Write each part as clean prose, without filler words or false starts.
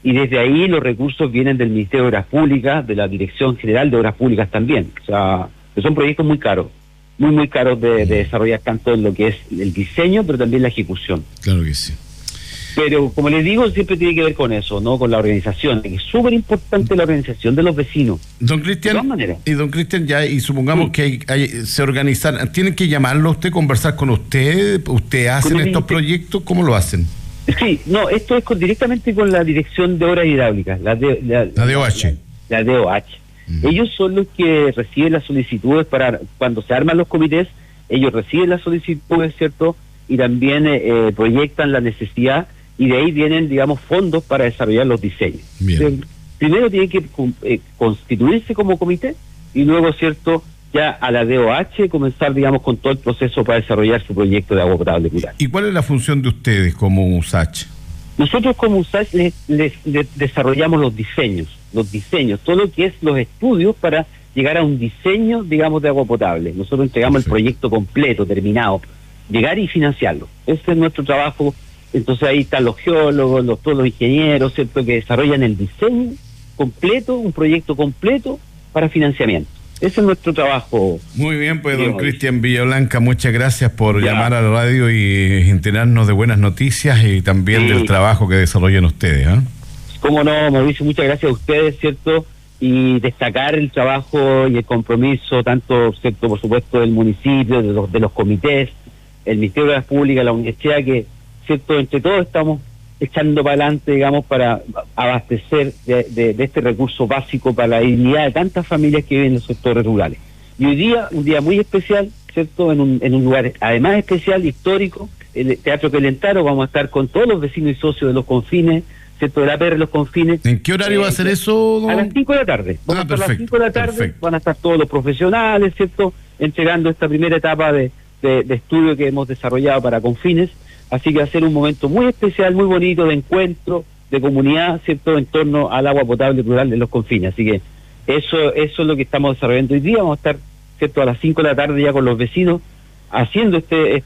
y desde ahí los recursos vienen del Ministerio de Obras Públicas, de la Dirección General de Obras Públicas también. O sea, que son proyectos muy caros, muy caros de desarrollar, tanto en lo que es el diseño, pero también la ejecución. Claro que sí. Pero como les digo, siempre tiene que ver con eso, ¿no? Con la organización, que es súper importante la organización de los vecinos. Don Cristian, y supongamos que se organizan, ¿tienen que llamarlo a usted, conversar con usted? ¿Usted hacen estos proyectos? ¿Cómo lo hacen? Sí, no, esto es directamente con la Dirección de Obras Hidráulicas, la DOH. La DOH. Ellos son los que reciben las solicitudes para, cuando se arman los comités, ellos reciben las solicitudes, ¿cierto? Y también proyectan la necesidad, y de ahí vienen, digamos, fondos para desarrollar los diseños. Primero tiene que constituirse como comité, y luego, ¿cierto?, ya a la DOH comenzar, digamos, con todo el proceso para desarrollar su proyecto de agua potable rural. ¿Y cuál es la función de ustedes como USACH? Nosotros como USACH les desarrollamos los diseños, todo lo que es los estudios para llegar a un diseño, digamos, de agua potable. Nosotros entregamos el proyecto completo, terminado, llegar y financiarlo. Ese es nuestro trabajo. Entonces ahí están los geólogos, todos los ingenieros, ¿cierto?, que desarrollan el diseño completo, un proyecto completo para financiamiento. Ese es nuestro trabajo. Muy bien, pues don Cristian Villablanca, muchas gracias por llamar a la radio y enterarnos de buenas noticias y también del trabajo que desarrollan ustedes. Cómo no, Mauricio, muchas gracias a ustedes, ¿cierto? Y destacar el trabajo y el compromiso, tanto, ¿cierto?, por supuesto, del municipio, de los comités, el Ministerio de Obras Públicas, la universidad, que, ¿cierto?, entre todos estamos echando para adelante, digamos, para abastecer de este recurso básico para la dignidad de tantas familias que viven en los sectores rurales. Y hoy día, un día muy especial, ¿cierto?, en un lugar además especial, histórico, el Teatro Quelentaro. Vamos a estar con todos los vecinos y socios de los confines, ¿cierto?, de la PR, los confines. ¿En qué horario va a ser eso, don? A las 5 de la tarde. Vamos a estar a las 5 de la tarde, van a estar todos los profesionales, ¿cierto?, entregando esta primera etapa de estudio que hemos desarrollado para confines. Así que va a ser un momento muy especial, muy bonito, de encuentro, de comunidad, ¿cierto?, en torno al agua potable rural de los confines. Así que eso es lo que estamos desarrollando hoy día. Vamos a estar, ¿cierto?, a las 5 de la tarde ya con los vecinos, haciendo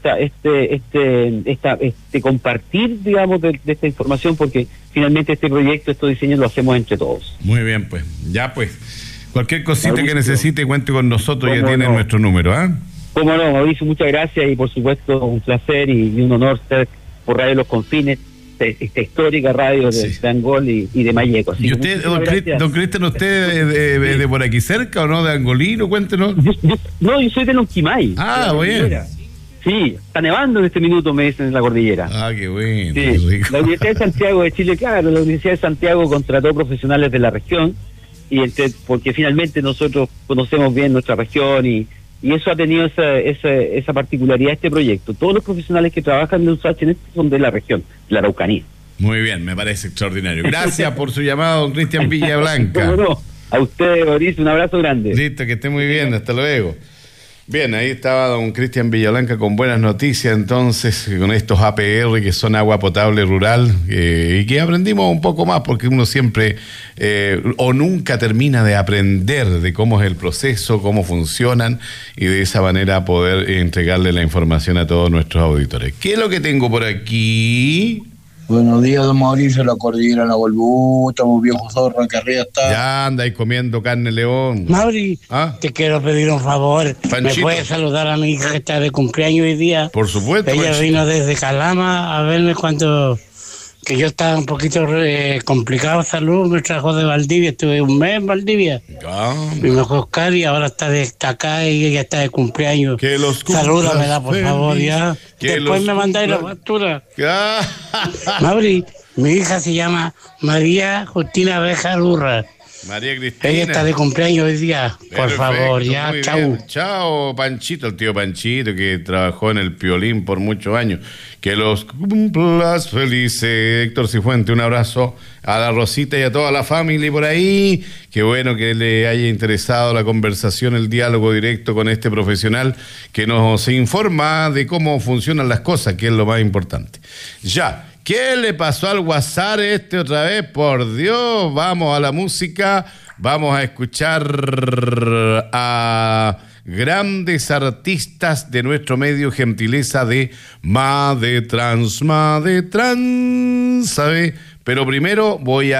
este compartir, digamos, de esta información, porque finalmente este proyecto, estos diseños, lo hacemos entre todos. Muy bien, pues. Ya, pues. Cualquier cosita que necesite, cuente con nosotros, ya tiene nuestro número, Cómo no, Mauricio, muchas gracias, y por supuesto un placer y un honor estar por Radio Los Confines, esta histórica radio de Angol y de Malleco. ¿Y usted, don Cristian, usted de por aquí cerca o no, de Angolino? Cuéntenos. Yo soy de Lonquimay. Bueno. Sí, está nevando en este minuto, me dicen, en la cordillera. Qué bueno. Sí. La Universidad de Santiago de Chile, claro, la Universidad de Santiago contrató profesionales de la región, porque finalmente nosotros conocemos bien nuestra región y eso ha tenido esa particularidad este proyecto. Todos los profesionales que trabajan en USACH son de la región, de la Araucanía. Muy bien, me parece extraordinario. Gracias por su llamado, don Cristian Villablanca. A usted, Mauricio, un abrazo grande. Listo, que esté muy bien, hasta luego. Bien, ahí estaba don Cristian Villablanca con buenas noticias, entonces, con estos APR que son agua potable rural, y que aprendimos un poco más, porque uno siempre o nunca termina de aprender de cómo es el proceso, cómo funcionan, y de esa manera poder entregarle la información a todos nuestros auditores. ¿Qué es lo que tengo por aquí? Buenos días, don Mauricio, la cordillera La Volvuta, un viejo zorro que arriba está. Ya andáis comiendo carne león. Mauri, te quiero pedir un favor. Panchito. ¿Me puedes saludar a mi hija que está de cumpleaños hoy día? Por supuesto. Ella Panchito vino desde Calama a verme que yo estaba un poquito complicado de salud, me trajo de Valdivia, estuve un mes en Valdivia. Y me fue a buscar y ahora está acá y ella está de cumpleaños. Salúdamela, por favor, ya. Después me mandáis la factura. Mauri, mi hija se llama María Justina Bejarurra. María Cristina. Ella está de cumpleaños hoy día. Por favor, ya, chau. Chao, Panchito, el tío Panchito, que trabajó en el Piolín por muchos años. Que los cumplas felices. Héctor Cifuente, un abrazo a la Rosita y a toda la familia por ahí. Qué bueno que le haya interesado la conversación, el diálogo directo con este profesional que nos informa de cómo funcionan las cosas, que es lo más importante. Ya. ¿Qué le pasó al WhatsApp otra vez? Por Dios, vamos a la música, vamos a escuchar a grandes artistas de nuestro medio, gentileza de Madetrans, ¿sabe? Pero primero voy a